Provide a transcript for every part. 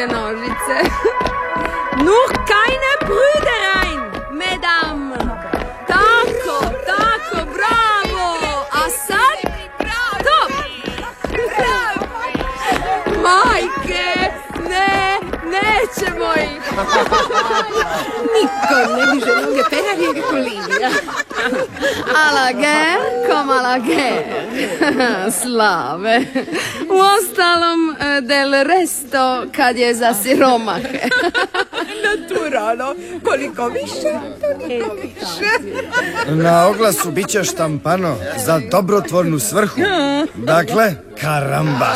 nožice. Nur keine Brüderein, Madame. Tako, bravo. A sad? Top. Majke, nećemo ih. Niko ne diže noge perarije kako Livija. A la guerre comme a la guerre. Slave. Uostalom, del resto kad je za siromahe. Naturalno, koliko više, toliko više. Na oglasu bit će štampano za dobrotvornu svrhu. Dakle, karamba.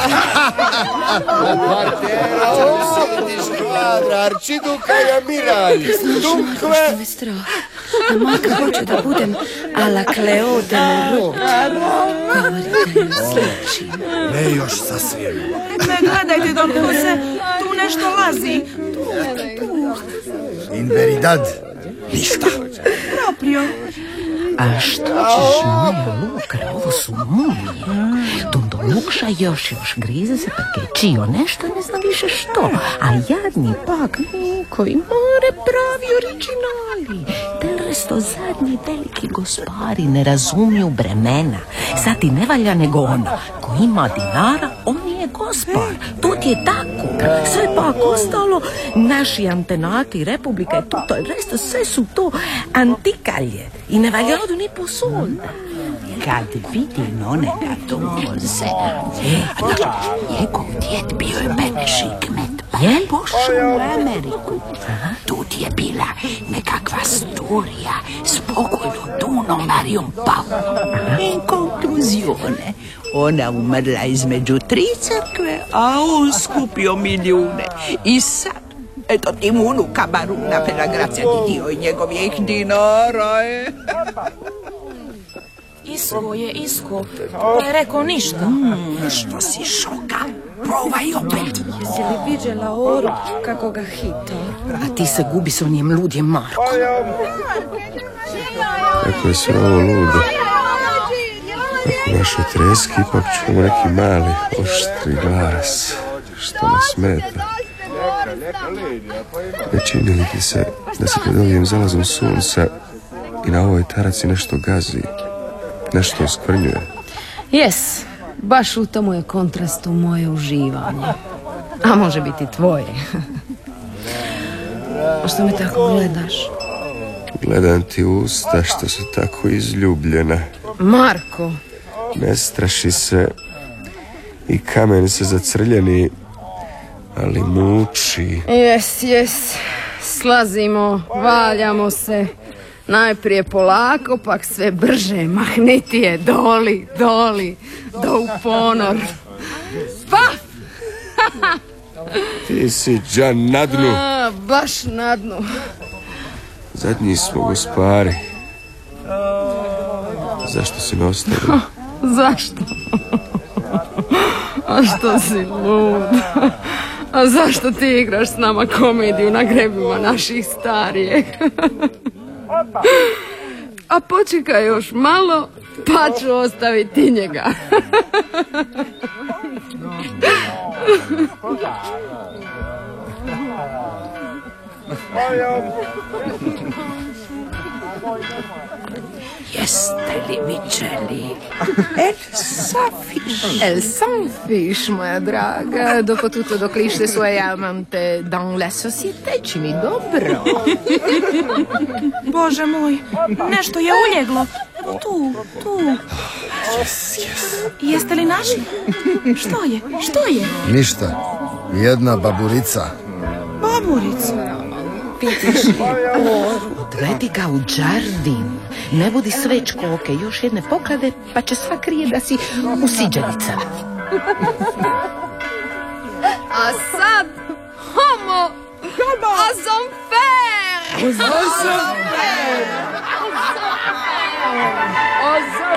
Arčiduka je miralj. Dunkve. Me strah. Majka hoće da budem ala Cleo de Rot. Govorite mi sliči. Ne još sasvim. Ne gledajte, Don Jose, tu nešto lazi. In veridad, ništa. Proprio. A što ćeš, moja Lukra, ovo su mumije. Dundo Lukša još grize se pakečio, nešto ne zna više što. A jadni pak koji more pravi originali. Del resto zadnji veliki gospari ne razumiju bremena. Sad ti ne valja nego ona. Ko ima dinara, on je gospar. To ti je tako. Sve pak ostalo, naši antenati, republika i to resto, sve su to antikalje. I ne valja ni po solda. Kad vidi nonega Donose, njegov djed bio je Benešik Med, pa je pošao u Ameriku. Tu je bila nekakva storija s pokojnom Dunom Marijom Pavlom. In konkluzione, ona umrla između 3 crkve, a on skupio milijune. I sad, eto ti mu unuka baruna per la grazia di Dio i njegovih dinara. Isko. Ne je rekao ništa. Što si šoka? Probaj opet. Jesi li viđela Oru kako ga hita? A ti se gubi s onim ludjem Marko. Kako je sve ovo ludo. Ako našoj treski ipak čujemo neki mali, oštri glas. Što nas smeta. Ne čini li ti se da se pred ovim zalazom sunca i na ovoj taraci nešto gazi? Nešto oskvrnjuje? Jes, baš u tomu je kontrastu moje uživanje. A može biti tvoje. A što me tako gledaš? Gledam ti usta što su tako izljubljena. Marko! Ne straši se i kamen se zacrljeni, ali muči. Jes. Slazimo, valjamo se. Najprije polako, pak sve brže, mahnitije, doli, do u ponor. Paf! Ti si džan na dnu. Baš na dnu. Zadnji smo gospari. Zašto si me ostavila? Zašto? A što si lud? A zašto ti igraš s nama komediju na grebima naših starijih? A počekaj još malo, pa ću ostaviti njega. Jeste li mi čeli? El sanfish, moja draga. Dok lište svoje amante dans la société, čini dobro. Bože moj, nešto je uljeglo. Tu. Jeste li našli? Što je? Ništa. Jedna baburica. Baburica? Vidiš li, odvedi ga u džardin. Ne budi svećko oke, još jedne poklade, pa će sva krije da si usiđenica. A sad, homo, aux enfers! Aux enfers!